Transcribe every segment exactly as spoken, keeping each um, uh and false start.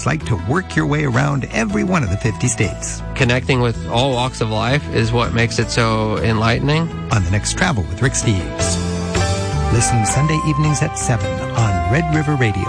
It's like to work your way around every one of the fifty states. Connecting with all walks of life is what makes it so enlightening. On the next Travel with Rick Steves. Listen Sunday evenings at seven on Red River Radio.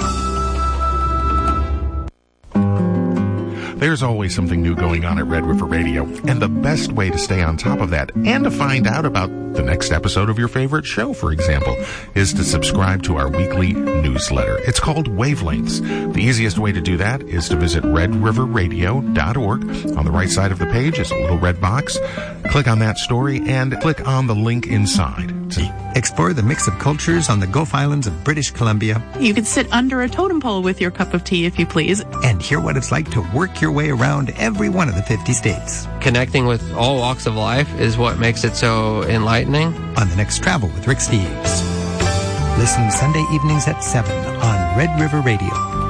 There's always something new going on at Red River Radio, and the best way to stay on top of that and to find out about the next episode of your favorite show, for example, is to subscribe to our weekly newsletter. It's called Wavelengths. The easiest way to do that is to visit red river radio dot org. On the right side of the page is a little red box. Click on that story and click on the link inside. Explore the mix of cultures on the Gulf Islands of British Columbia. You can sit under a totem pole with your cup of tea if you please. And hear what it's like to work your way around every one of the fifty states. Connecting with all walks of life is what makes it so enlightening. On the next Travel with Rick Steves. Listen Sunday evenings at seven on Red River Radio.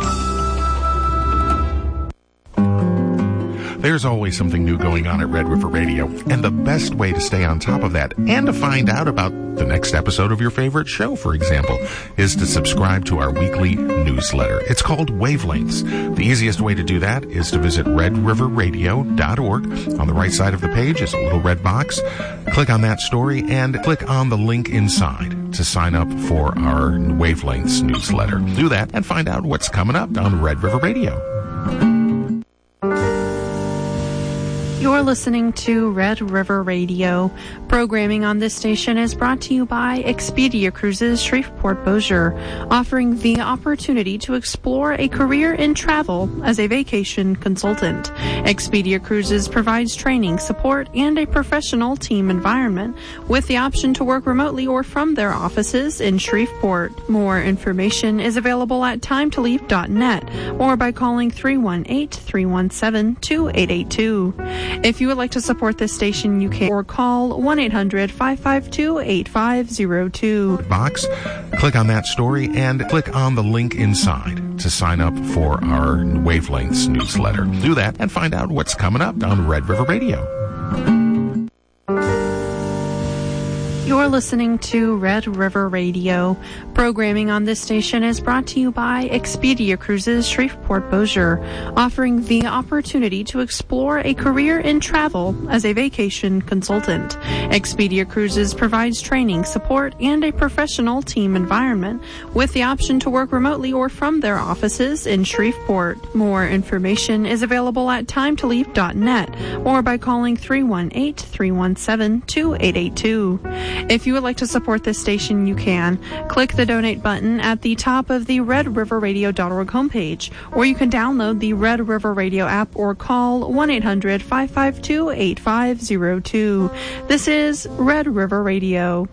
There's always something new going on at Red River Radio, and the best way to stay on top of that and to find out about the next episode of your favorite show, for example, is to subscribe to our weekly newsletter. It's called Wavelengths. The easiest way to do that is to visit red river radio dot org. On the right side of the page is a little red box. Click on that story and click on the link inside to sign up for our Wavelengths newsletter. Do that and find out what's coming up on Red River Radio. You're listening to Red River Radio. Programming on this station is brought to you by Expedia Cruises Shreveport Bossier, offering the opportunity to explore a career in travel as a vacation consultant. Expedia Cruises provides training, support, and a professional team environment with the option to work remotely or from their offices in Shreveport. More information is available at time to leave dot net or by calling three one eight, three one seven, two eight eight two. If you would like to support this station, you can or call one eight hundred, five five two, eight five zero two. Box. Click on that story and click on the link inside to sign up for our Wavelengths newsletter. Do that and find out what's coming up on Red River Radio. You're listening to Red River Radio. Programming on this station is brought to you by Expedia Cruises Shreveport Bossier, offering the opportunity to explore a career in travel as a vacation consultant. Expedia Cruises provides training, support, and a professional team environment with the option to work remotely or from their offices in Shreveport. More information is available at time to leave dot net or by calling three one eight, three one seven, two eight eight two. If you would like to support this station, you can. Click the donate button at the top of the red river radio dot org homepage, or you can download the Red River Radio app or call one eight hundred, five five two, eight five zero two. This is Red River Radio.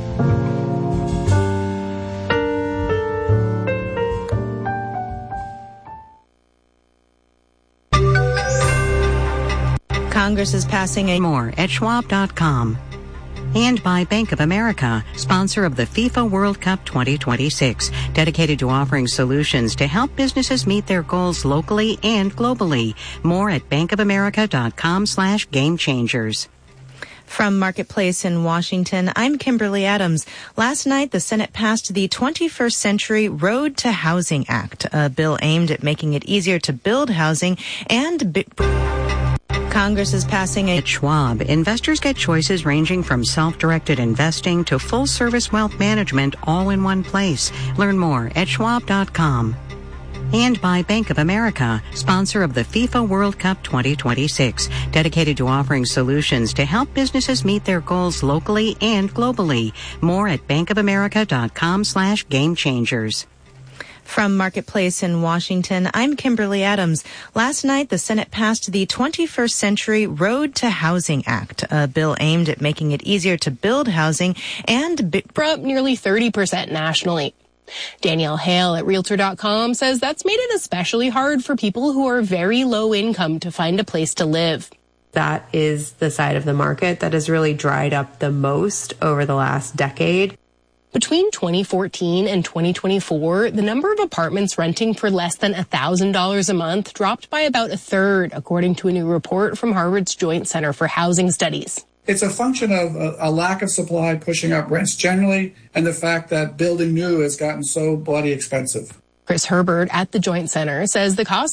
Congress is passing a more at schwab dot com. And by Bank of America, sponsor of the FIFA World Cup twenty twenty-six, dedicated to offering solutions to help businesses meet their goals locally and globally. More at bankofamerica.com slash game changers. From Marketplace in Washington, I'm Kimberly Adams. Last night, the Senate passed the twenty-first Century Road to Housing Act, a bill aimed at making it easier to build housing and... Bi- Congress is passing a... At Schwab, investors get choices ranging from self-directed investing to full-service wealth management all in one place. Learn more at schwab dot com. And by Bank of America, sponsor of the FIFA World Cup twenty twenty-six, dedicated to offering solutions to help businesses meet their goals locally and globally. More at bankofamerica.com slash game changers. From Marketplace in Washington, I'm Kimberly Adams. Last night, the Senate passed the twenty-first Century Road to Housing Act, a bill aimed at making it easier to build housing and... Bi- up nearly thirty percent nationally. Danielle Hale at Realtor dot com says that's made it especially hard for people who are very low income to find a place to live. That is the side of the market that has really dried up the most over the last decade. Between twenty fourteen and twenty twenty-four, the number of apartments renting for less than one thousand dollars a month dropped by about a third, according to a new report from Harvard's Joint Center for Housing Studies. It's a function of a, a lack of supply pushing up rents generally, and the fact that building new has gotten so bloody expensive. Chris Herbert at the Joint Center says the cost